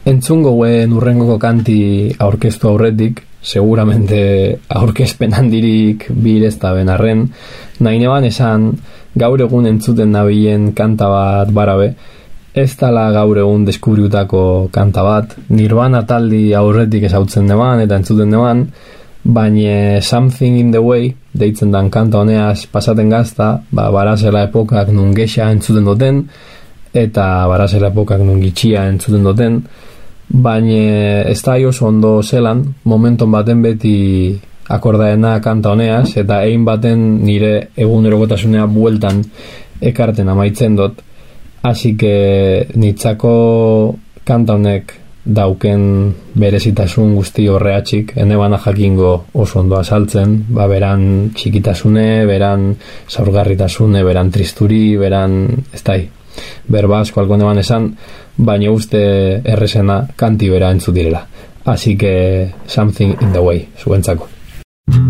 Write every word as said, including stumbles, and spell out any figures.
entzungo guen urrengoko kanti aurkeztu aurretik, seguramente aurkezpen handirik birezta benarren, nahi neban esan gaur egun entzuten nabilen kanta bat barabe, ez dala gaur egun deskubriutako kanta bat, Nirvana taldi aurretik ezautzen deban eta entzuten deban, baina Something in the Way deitzen dan kanta honeaz pasaten gazta, ba, barazela epokak nun gexa entzuten duten eta barazela epokak nun gitxia entzuten duten, baina ez da oso ondo zelan, momenton baten beti akordaena kanta honeaz eta egin baten nire egunerokotasunea bueltan ekarten amaitzen dut, hasi que nitzako kanta honek dauken berezitasun guzti horreatxik, ene bana jakingo oso ondo azaltzen, ba beran txikitasune, beran zaurgarritasune, beran tristuri, beran ez dai, berba asko alko neban esan, baina uste errezena kanti bera entzut direla. Así que Something in the Way, zuentzako.